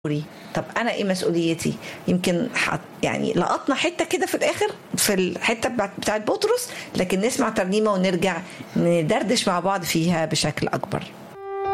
طب انا ايه مسؤوليتي؟ يمكن يعني لقطنا حته كده في الاخر في الحته بتاعت بطرس، لكن نسمع ترنيمه ونرجع ندردش مع بعض فيها بشكل اكبر.